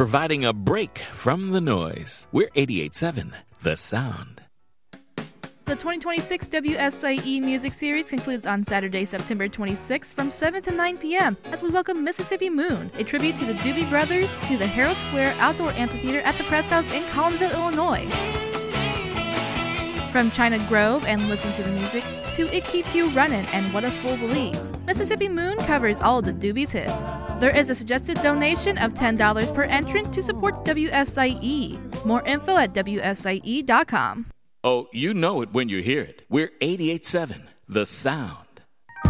providing a break from the noise. We're 88.7 The Sound. The 2026 WSIE Music Series concludes on Saturday, September 26th from 7 to 9 p.m. as we welcome Mississippi Moon, a tribute to the Doobie Brothers, to the Harold Square Outdoor Amphitheater at the Press House in Collinsville, Illinois. From China Grove and Listen to the Music to It Keeps You Runnin' and What a Fool Believes, Mississippi Moon covers all of the Doobies hits. There is a suggested donation of $10 per entrant to support WSIE. More info at WSIE.com. Oh, you know it when you hear it. We're 88.7 The Sound.